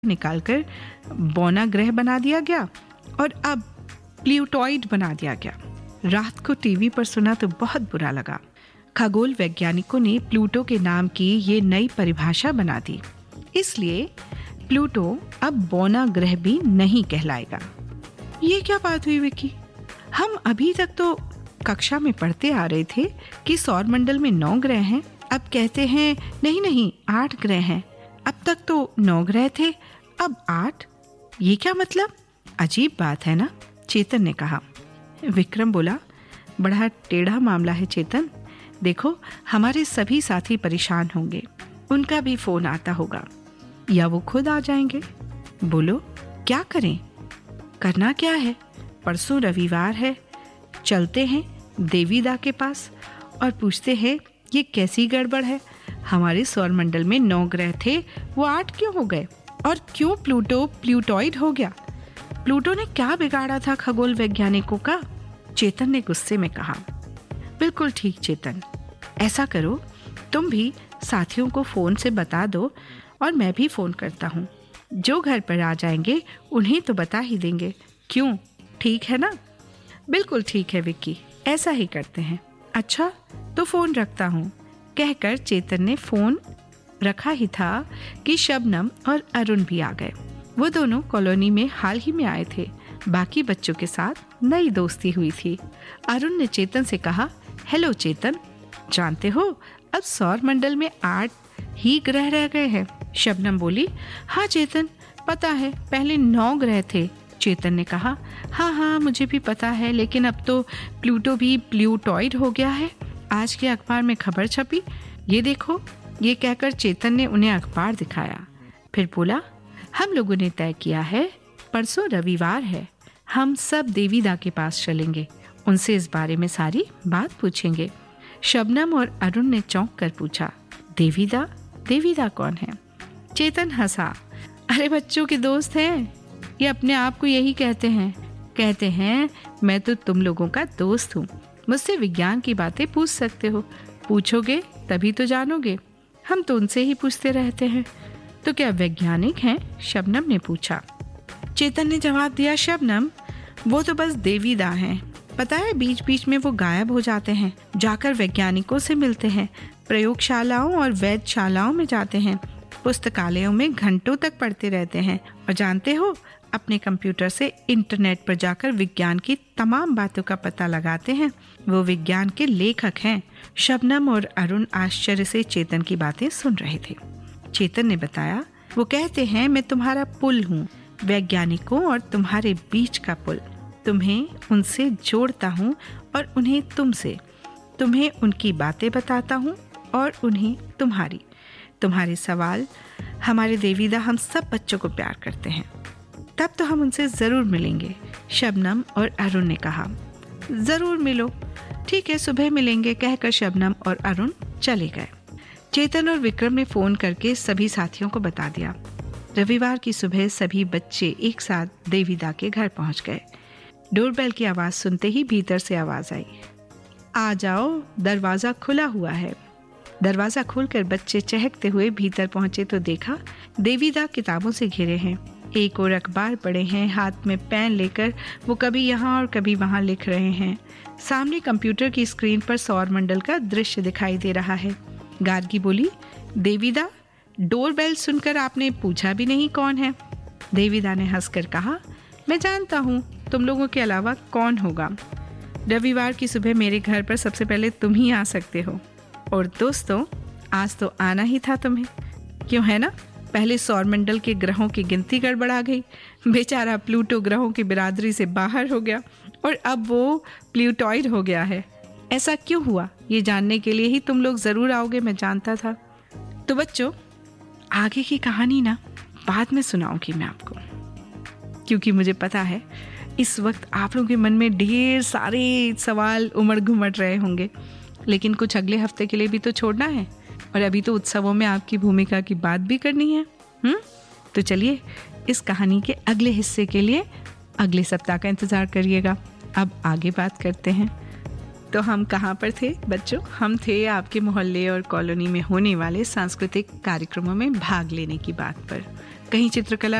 निकालकर बौना ग्रह बना दिया गया और अब प्लूटोइड बना दिया गया। रात को टीवी पर सुना तो बहुत बुरा लगा। खगोल वैज्ञानिकों ने प्लूटो के नाम की ये नई परिभाषा बना दी, इसलिए प्लूटो अब बौना ग्रह भी नहीं कहलाएगा। ये क्या बात हुई विक्की? हम अभी तक तो कक्षा में पढ़ते आ रहे थे कि सौरमंडल में 9 ग्रह हैं, अब कहते हैं नहीं 8 ग्रह हैं। अब तक तो 9 ग्रह थे, अब 8। ये क्या मतलब? अजीब बात है ना, चेतन ने कहा। विक्रम बोला, बड़ा टेढ़ा मामला है चेतन। देखो, हमारे सभी साथी परेशान होंगे, उनका भी फोन आता होगा या वो खुद आ जाएंगे। बोलो क्या करें? करना क्या है? परसों रविवार है, चलते हैं देवीदा के पास और पूछते हैं ये कैसी गड़बड़ है। हमारे सौरमंडल में 9 ग्रह थे, वो 8 क्यों हो गए? और क्यों प्लूटो प्लूटोइड हो गया? प्लूटो ने क्या बिगाड़ा था खगोल वैज्ञानिकों का? चेतन ने गुस्से में कहा। बिल्कुल ठीक चेतन, ऐसा करो, तुम भी साथियों को फोन से बता दो और मैं भी फोन करता हूँ। जो घर पर आ जाएंगे उन्हें तो बता ही देंगे। क्यों, ठीक है ना? बिल्कुल ठीक है विक्की, ऐसा ही करते हैं। अच्छा तो फोन रखता हूँ, कहकर चेतन ने फोन रखा ही था कि शबनम और अरुण भी आ गए। वो दोनों कॉलोनी में हाल ही में आए थे, बाकी बच्चों के साथ नई दोस्ती हुई थी। अरुण ने चेतन से कहा, हेलो चेतन, जानते हो अब सौरमंडल में 8 ही ग्रह रह गए हैं। शबनम बोली, हाँ चेतन पता है, पहले 9 ग्रह थे। चेतन ने कहा, हाँ मुझे भी पता है, लेकिन अब तो प्लूटो भी प्लूटोइड हो गया है। आज के अखबार में खबर छपी, ये देखो। ये कहकर चेतन ने उन्हें अखबार दिखाया, फिर बोला, हम लोगों ने तय किया है, परसों रविवार है, हम सब देवीदा के पास चलेंगे, उनसे इस बारे में सारी बात पूछेंगे। शबनम और अरुण ने चौंक कर पूछा, देवीदा? देवीदा कौन है? चेतन हंसा, अरे बच्चों के दोस्त हैं, ये अपने आप को यही कहते हैं मैं तो तुम लोगों का दोस्त हूँ, मुझसे विज्ञान की बातें पूछ सकते हो, पूछोगे तभी तो जानोगे, हम तो उनसे ही पूछते रहते हैं। तो क्या वैज्ञानिक हैं? शबनम ने पूछा। चेतन ने जवाब दिया, शबनम वो तो बस देवीदा हैं, पता है बीच बीच में वो गायब हो जाते हैं, जाकर वैज्ञानिकों से मिलते हैं, प्रयोगशालाओं और वैधशालाओं में जाते हैं, पुस्तकालयों में घंटों तक पढ़ते रहते हैं और जानते हो अपने कंप्यूटर से इंटरनेट पर जाकर विज्ञान की तमाम बातों का पता लगाते हैं। वो विज्ञान के लेखक हैं। शबनम और अरुण आश्चर्य से चेतन की बातें सुन रहे थे। चेतन ने बताया, वो कहते हैं मैं तुम्हारा पुल हूँ, वैज्ञानिकों और तुम्हारे बीच का पुल। तुम्हें उनसे जोड़ता हूँ और उन्हें तुमसे, तुम्हें उनकी बातें बताता हूँ और उन्हें तुम्हारे सवाल। हमारे देवीदा हम सब बच्चों को प्यार करते हैं, तब तो हम उनसे जरूर मिलेंगे। शबनम और अरुण ने कहा, जरूर मिलो, ठीक है सुबह मिलेंगे, कहकर शबनम और अरुण चले गए। चेतन और विक्रम ने फोन करके सभी साथियों को बता दिया। रविवार की सुबह सभी बच्चे एक साथ देवीदा के घर पहुंच गए। डोरबेल की आवाज सुनते ही भीतर से आवाज आई, आ जाओ, दरवाजा खुला हुआ है। दरवाजा खोलकर बच्चे चहकते हुए भीतर पहुंचे तो देखा देवीदा किताबों से घिरे हैं, एक और अखबार पढ़े हैं, हाथ में पेन लेकर वो कभी यहाँ और कभी वहाँ लिख रहे हैं। सामने कंप्यूटर की स्क्रीन पर सौरमंडल का दृश्य दिखाई दे रहा है। गार्गी बोली, देवीदा, डोरबेल सुनकर आपने पूछा भी नहीं कौन है। देवीदा ने हंसकर कहा, मैं जानता हूँ, तुम लोगों के अलावा कौन होगा। रविवार की सुबह मेरे घर पर सबसे पहले तुम ही आ सकते हो, और दोस्तों आज तो आना ही था तुम्हें, क्यों है ना? पहले सौरमंडल के ग्रहों की गिनती गड़बड़ा गई, बेचारा प्लूटो ग्रहों की बिरादरी से बाहर हो गया और अब वो प्लूटोइड हो गया है। ऐसा क्यों हुआ, ये जानने के लिए ही तुम लोग जरूर आओगे, मैं जानता था। तो बच्चों आगे की कहानी ना बाद में सुनाऊंगी मैं आपको, क्योंकि मुझे पता है इस वक्त आप लोगों के मन में ढेर सारे सवाल उमड़ घुमड़ रहे होंगे, लेकिन कुछ अगले हफ्ते के लिए भी तो छोड़ना है, और अभी तो उत्सवों में आपकी भूमिका की बात भी करनी है। तो चलिए इस कहानी के अगले हिस्से के लिए अगले सप्ताह का इंतज़ार करिएगा। अब आगे बात करते हैं। तो हम कहाँ पर थे बच्चों? हम थे आपके मोहल्ले और कॉलोनी में होने वाले सांस्कृतिक कार्यक्रमों में भाग लेने की बात पर। कहीं चित्रकला